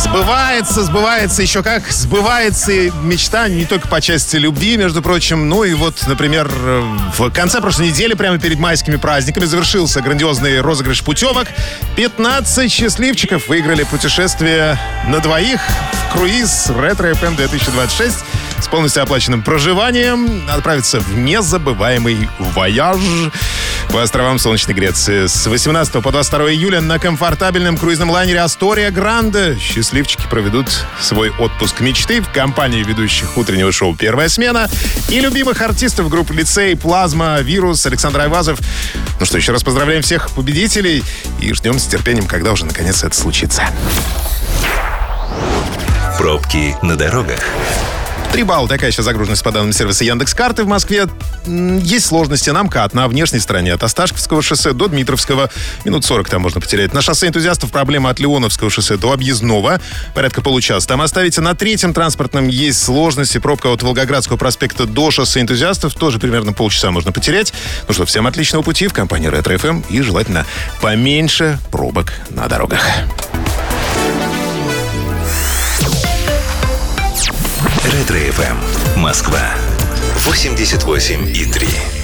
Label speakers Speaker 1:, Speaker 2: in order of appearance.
Speaker 1: Сбывается еще как. Сбывается мечта не только по части любви, между прочим. Ну и вот, например, в конце прошлой недели, прямо перед майскими праздниками, завершился грандиозный розыгрыш путевок. 15 счастливчиков выиграли путешествие на двоих в круиз Ретро FM 2026 с полностью оплаченным проживанием. Отправиться в незабываемый вояж по островам Солнечной Греции. С 18 по 22 июля на комфортабельном круизном лайнере «Астория Гранде» счастливчики проведут свой отпуск мечты в компании ведущих утреннего шоу «Первая смена» и любимых артистов группы «Лицей», «Плазма», «Вирус», Александр Айвазов. Ну что, еще раз поздравляем всех победителей и ждем с терпением, когда уже наконец это случится.
Speaker 2: Пробки на дорогах.
Speaker 1: 3 балла. Такая сейчас загруженность по данным сервиса Яндекс.Карты. В Москве есть сложности на МКАД на внешней стороне. От Осташковского шоссе до Дмитровского. Минут 40 там можно потерять. На шоссе энтузиастов проблема от Леоновского шоссе до Объездного. Порядка получаса. Там оставите. На третьем транспортном есть сложности. Пробка от Волгоградского проспекта до шоссе энтузиастов. Тоже примерно полчаса можно потерять. Ну что, всем отличного пути в компании Ретро FM. И желательно поменьше пробок на дорогах.
Speaker 2: Ретро FM. Москва. 88,3.